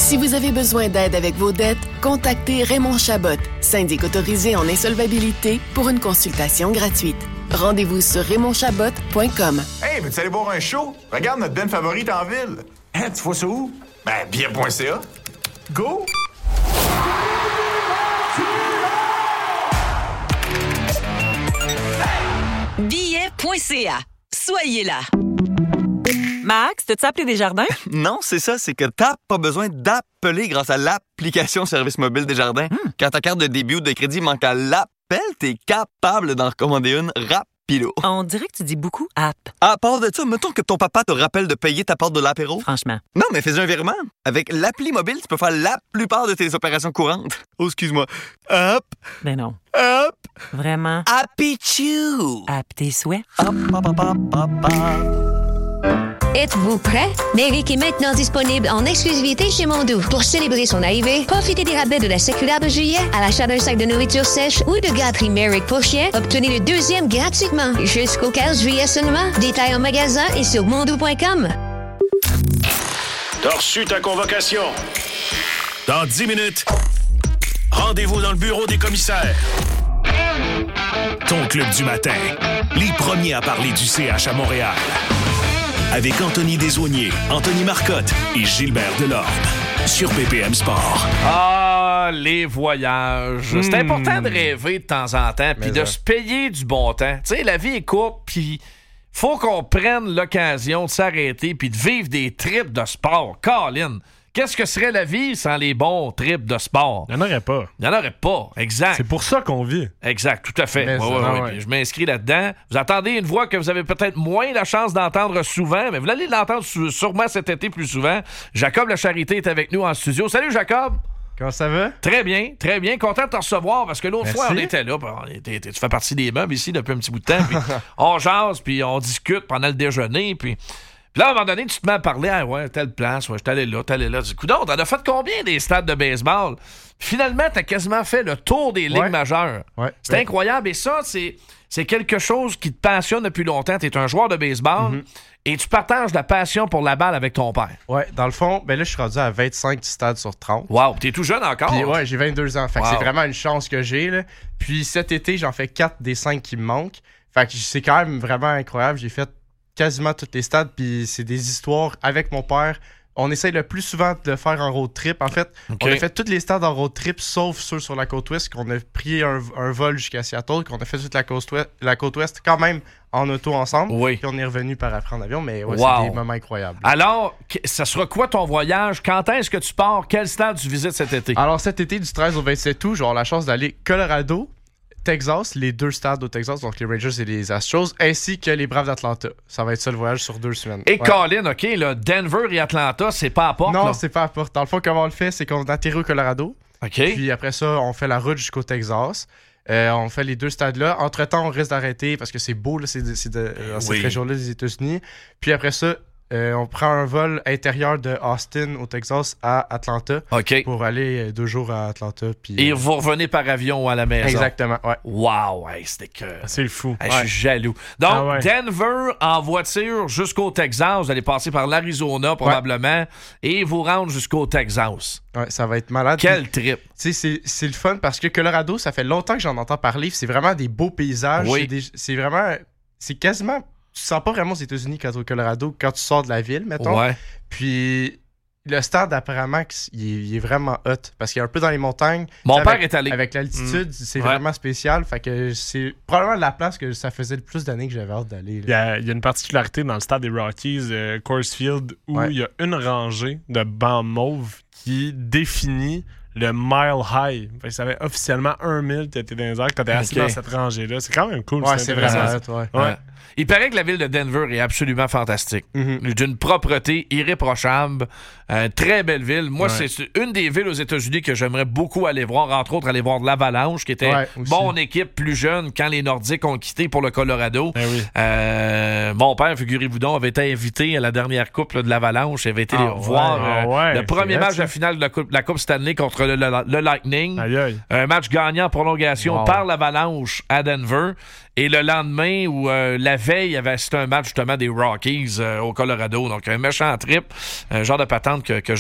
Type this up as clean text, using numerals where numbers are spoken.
Si vous avez besoin d'aide avec vos dettes, contactez Raymond Chabot, syndic autorisé en insolvabilité, pour une consultation gratuite. Rendez-vous sur RaymondChabot.com. Hey, veux-tu aller voir un show? Regarde notre band favorite en ville. Hein, tu vois ça où? Ben, billet.ca. Go! Billet.ca. Soyez là. Max, t'as-tu appelé Desjardins? Non, c'est ça, c'est que t'as pas besoin d'appeler grâce à l'application Service mobile Desjardins. Quand ta carte de débit ou de crédit manque à l'appel, t'es capable d'en recommander une rapido. On dirait que tu dis beaucoup « app À part de ça, mettons que ton papa te rappelle de payer ta part de l'apéro. ». Franchement. Non, mais fais un virement. Avec l'appli mobile, tu peux faire la plupart de tes opérations courantes. Oh, excuse-moi. Hop, Ben non. hop, Vraiment. happy chew. App tes souhaits. Hop, hop, hop, hop, hop, hop. Êtes-vous prêt? Méric est maintenant disponible en exclusivité chez Mondou. Pour célébrer son arrivée, profitez des rabais de la circulaire de juillet à l'achat d'un sac de nourriture sèche ou de gâterie Méric pour chien. Obtenez le deuxième gratuitement jusqu'au 15 juillet seulement. Détails en magasin et sur mondou.com. T'as reçu ta convocation. Dans 10 minutes, rendez-vous dans le bureau des commissaires. Ton club du matin. Les premiers à parler du CH à Montréal. Avec Anthony Desaulniers, Anthony Marcotte et Gilbert Delorme. Sur BPM Sport. Ah, les voyages. C'est important de rêver de temps en temps puis de se payer du bon temps. Tu sais, la vie est courte puis faut qu'on prenne l'occasion de s'arrêter puis de vivre des trips de sport. Colin, qu'est-ce que serait la vie sans les bons trips de sport? Il n'y en aurait pas. Il n'y en aurait pas, exact. C'est pour ça qu'on vit. Exact, tout à fait. Mais Ouais. Puis je m'inscris là-dedans. Vous entendez une voix que vous avez peut-être moins la chance d'entendre souvent, mais vous allez l'entendre sûrement cet été plus souvent. Jacob Lacharité est avec nous en studio. Salut, Jacob! Comment ça va? Très bien, très bien. Content de te recevoir parce que l'autre Merci. fois, on était là. Tu fais partie des meubles ici depuis un petit bout de temps. Puis on jase, puis on discute pendant le déjeuner. Puis là, à un moment donné, tu te mets à parler. Ah ouais, telle place, ouais, je suis allé là, t'allais là. Du coup, t'en as fait combien des stades de baseball? Finalement, t'as quasiment fait le tour des ligues majeures. Ouais. C'est incroyable. Et ça, c'est quelque chose qui te passionne depuis longtemps. T'es un joueur de baseball et tu partages la passion pour la balle avec ton père. Ouais, dans le fond, ben là, je suis rendu à 25 stades sur 30. Wow, t'es tout jeune encore. Puis ouais, j'ai 22 ans. Fait que Wow. c'est vraiment une chance que j'ai, là. Puis cet été, j'en fais 4 des 5 qui me manquent. Fait que c'est quand même vraiment incroyable. J'ai fait quasiment tous les stades, puis c'est des histoires avec mon père. On essaye le plus souvent de le faire en road trip. En fait, on a fait tous les stades en road trip, sauf ceux sur la côte ouest, qu'on a pris un vol jusqu'à Seattle, qu'on a fait toute la côte ouest quand même en auto ensemble. Oui. Puis on est revenu par après en avion, mais ouais, Wow. c'est des moments incroyables. Alors, ça sera quoi ton voyage? Quand est-ce que tu pars? Quel stade tu visites cet été? Alors cet été, du 13 au 27 août, j'aurai la chance d'aller Colorado, Texas, les 2 stades au Texas, donc les Rangers et les Astros, ainsi que les Braves d'Atlanta. Ça va être ça le voyage sur 2 semaines. Et Ouais. Colin, OK, là, Denver et Atlanta, c'est pas à porte, Non, là. c'est pas à porte. Dans le fond, comment on le fait, c'est qu'on atterrit au Colorado. OK. Puis après ça, on fait la route jusqu'au Texas. On fait les 2 stades-là. Entre-temps, on risque d'arrêter parce que c'est beau, là, c'est dans cette région-là des États-Unis. Puis après ça, on prend un vol intérieur de Austin au Texas à Atlanta OK. pour aller 2 jours à Atlanta. Puis, Et vous revenez par avion à la maison. exactement, ouais. Wow, hey, c'était que... C'est le fou. Hey, je suis jaloux. Donc, Ah ouais. Denver en voiture jusqu'au Texas. Vous allez passer par l'Arizona probablement et vous rendre jusqu'au Texas. Ouais, ça va être malade. Quel trip. Tu sais, c'est le fun parce que Colorado, ça fait longtemps que j'en entends parler. C'est vraiment des beaux paysages. Oui. C'est vraiment... C'est quasiment... Tu sens pas vraiment aux États-Unis quand tu es au Colorado, quand tu sors de la ville, mettons. Ouais. Puis le stade, apparemment, il est vraiment hot parce qu'il est un peu dans les montagnes. Mon Avec- père est allé. Avec l'altitude, c'est Ouais. vraiment spécial. Fait que c'est probablement la place que ça faisait le plus d'années que j'avais hâte d'aller. là. Il y a une particularité dans le stade des Rockies, Coors Field, où Ouais. il y a une rangée de bancs mauves qui définit le mile high. Fait que ça fait officiellement 1 mile que t'es dans les airs quand t'es assis Ok. dans cette rangée-là. C'est quand même cool. Ouais, c'est intéressant. vraiment hot, ouais. Ouais. Il paraît que la ville de Denver est absolument fantastique. Mhm. D'une propreté irréprochable. Très belle ville. Moi, Ouais. c'est une des villes aux États-Unis que j'aimerais beaucoup aller voir. Entre autres, aller voir de l'Avalanche, qui était Ouais, aussi. mon équipe plus jeune quand les Nordiques ont quitté pour le Colorado. Ben oui. Mon père, figurez-vous donc, avait été invité à la dernière coupe là, de l'Avalanche. Il avait été Ah, voir ouais, le premier c'est match vrai, de la finale de la coupe Stanley contre le Lightning. Aïe, aïe. Un match gagnant en prolongation Wow. par l'Avalanche à Denver. Et le lendemain, ou la veille, c'était un match justement des Rockies au Colorado. Donc, un méchant trip. Un genre de patente que